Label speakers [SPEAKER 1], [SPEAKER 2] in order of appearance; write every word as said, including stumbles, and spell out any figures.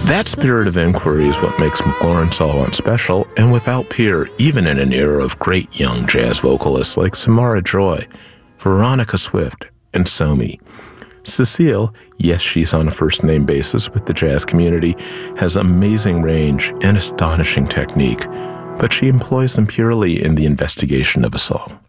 [SPEAKER 1] That spirit of inquiry is what makes McLaurin Salvant special and without peer, even in an era of great young jazz vocalists like Samara Joy, Veronica Swift, and Somi. Cecile, yes, she's on a first-name basis with the jazz community, has amazing range and astonishing technique, but she employs them purely in the investigation of a song.